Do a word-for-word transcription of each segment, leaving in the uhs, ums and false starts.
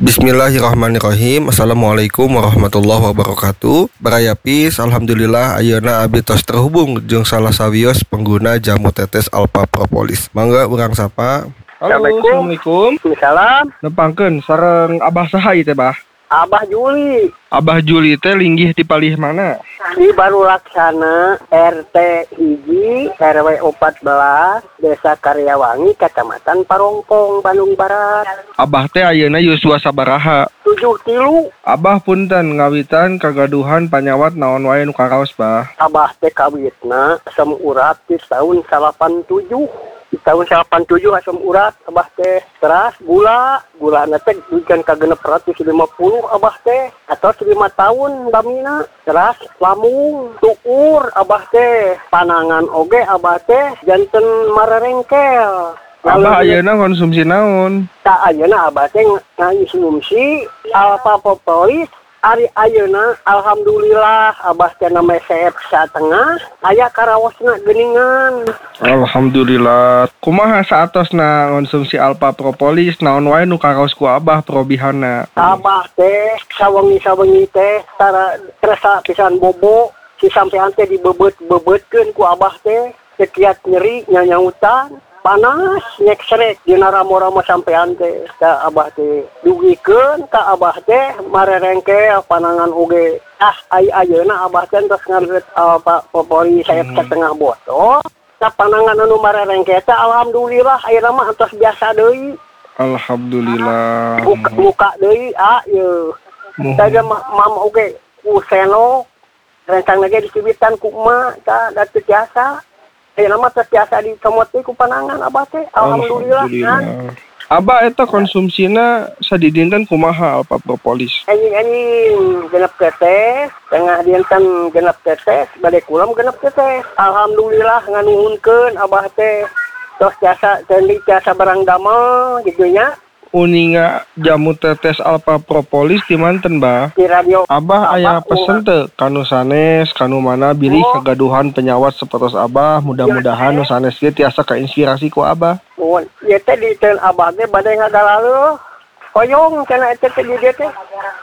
Bismillahirrahmanirrahim. Assalamualaikum warahmatullahi wabarakatuh. Barayapis, alhamdulillah ayeuna abdi tos terhubung jeung salah sawios pengguna jamu tetes Alpha Propolis. Mangga urang sapa. Halo, assalamualaikum. Salam. Nepangkeun sareng Abah saha ieu teh, Bah? Abah Juli. Abah Juli teh linggih ti palih mana? Di Baru Laksana R T hiji R W empat belas Desa Karyawangi Kecamatan Parongpong Bandung Barat. Abah teh ayeuna yuswa sabaraha? tujuh tilu. Abah punten ngawitan kagaduhan panyawat naon wae nu karaos, Bah? Abah teh kawitna asam urat di tahun salapan tujuh. Di tahun salapan tujuh asam urat Abah teh teras gula gula na teh duikeun ka genep ratus lima puluh Abah teh atau lima tahun damina teras lamung tukur Abah teh panangan oge Abah teh janten mararengkel. Abah ayeuna konsumsi naon? Tak ayeuna Abah teh ngonsumsi Alpha Propolis. Ari ayeuna alhamdulillah Abah teh nama sehat satengah aya karawosna geuningan. Alhamdulillah. Kumaha saatosna konsumsi Alpha Propolis naon wae nu karaos ku Abah probihanna? Abah teh sawengi-sawengi teh tara kerasa pisan bobo si sampean teh dibebet-bebetkeun ku Abah teh sekiat nyeri nyanyautan panas nyek srek dina ramo-ramo sampean teh ka Abah teh dugikeun ka Abah teh marerengkel panangan oge ah ai ayeuna Abah teh tos ngareut Alpha Propolis sayap hmm. setengah botol ka panangan anu marerengkel teh alhamdulillah ayeuna mah antos biasa deui. Alhamdulillah. Buka, buka deui ah yeuh. Tadi mam oge ku seno rencang lagi dicibitan ku emak ta da teu biasa. Eh nama terbiasa di kamote ku panangan Abah teh alhamdulillah kan. Abah eta konsumsina sadidinten kumaha Alpha Propolis? Anjing-anjing genep tetes, tengah dinten genep tetes, bade kulam genep tetes. Alhamdulillah nganuhunkeun Abah teh tos jasa cendi jasa barang damel gitu nya. Uninga jamu tetes Alpha Propolis di manten, Bah? Di radio. Abah aya pesen teu kanu sanes kanu mana bilih oh. Kagaduhan penyawat sapertos Abah, mudah-mudahan nu sanes ge tiasa kainspirasi ku Abah. Mun ieu teh di teun Abah teh bade ngagaleuh. Hoyong kana eta teh di dieu teh.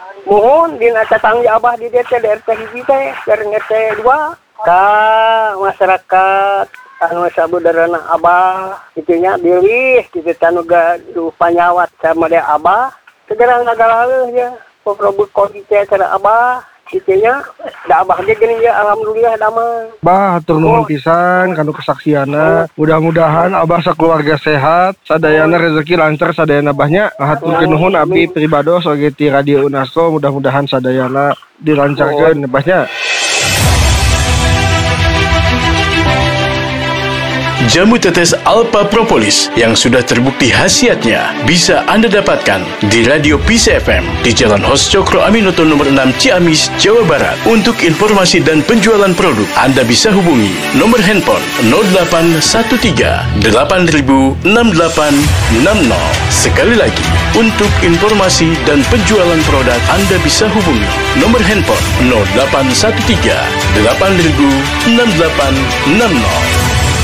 Mohon dina tetangga Abah di dieu teh di R T hiji teh, jeung R T dua ka masyarakat anu sabudareuna Abah itunya bilih kitu anu gaduh panyawat sama dia Abah segera ngagaleuh ya poprobut kodi teh cara Abah itunya da Abah ge geuning ya alhamdulillah damang. Bah hatur nuhun pisan kanu kesaksianna. Mudah-mudahan Abah sakeluarga sehat, sadayana rezeki lancar sadayana Abahnya. Haturkeun nuhun abdi pribados oge ti Radio Unasco, mudah-mudahan sadayana dilancarkeun Abahnya. Jamu tetes Alpha Propolis yang sudah terbukti khasiatnya bisa Anda dapatkan di Radio Peace F M di Jalan Hos Cokro Aminoto nomor enam Ciamis, Jawa Barat. Untuk informasi dan penjualan produk, Anda bisa hubungi nomor handphone nol delapan satu tiga delapan nol enam delapan enam nol. Sekali lagi, untuk informasi dan penjualan produk, Anda bisa hubungi nomor handphone nol delapan satu tiga delapan nol enam delapan enam nol.